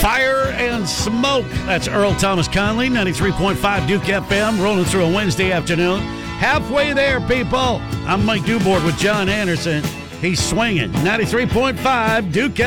Fire and Smoke. That's Earl Thomas Conley, 93.5 Duke FM, rolling through a Wednesday afternoon. Halfway there, people. I'm Mike Dubord with John Anderson. He's swinging. 93.5 Duke